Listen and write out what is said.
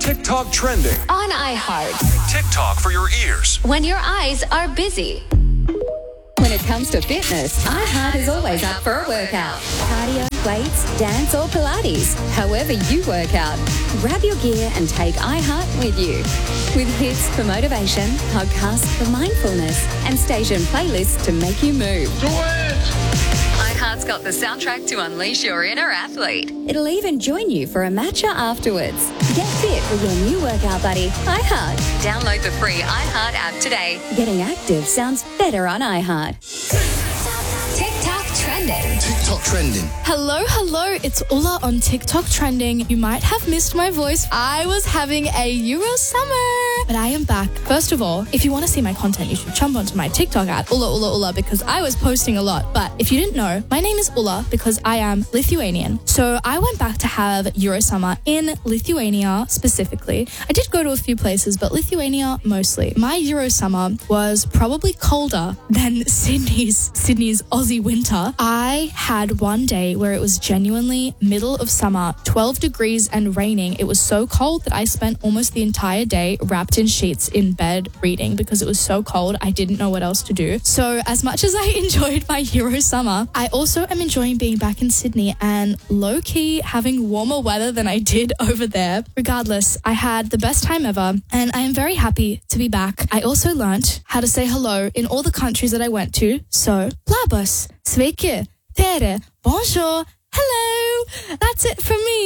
TikTok trending. On iHeart. TikTok for your ears. When your eyes are busy. When it comes to fitness, iHeart is always up for a workout. Cardio, weights, dance or Pilates. However you work out, grab your gear and take iHeart with you. With hits for motivation, podcasts for mindfulness, and station playlists to make you move. Do it! iHeart's got the soundtrack to unleash your inner athlete. It'll even join you for a matcha afterwards. Get fit with your new workout buddy, iHeart. Download the free iHeart app today. Getting active sounds better on iHeart. TikTok trending. TikTok trending. Hello, it's Ulla on TikTok trending. You might have missed my voice. I was having a Euro summer, but I am back. First of all, if you want to see my content, you should jump onto my TikTok at Ulla because I was posting a lot. But if you didn't know, my name is Ulla because I am Lithuanian. So I went back to have Euro summer in Lithuania specifically. I did go to a few places, but Lithuania mostly. My Euro summer was probably colder than Sydney's Aussie winter. I had one day where it was genuinely middle of summer, 12 degrees and raining. It was so cold that I spent almost the entire day wrapped in sheets in bed reading because it was so cold. I didn't know what else to do. So as much as I enjoyed my Euro summer, I also am enjoying being back in Sydney and low-key having warmer weather than I did over there. Regardless, I had the best time ever and I am very happy to be back. I also learnt how to say hello in all the countries that I went to. So, labas, sveiki, tere, bonjour, hello. That's it from me.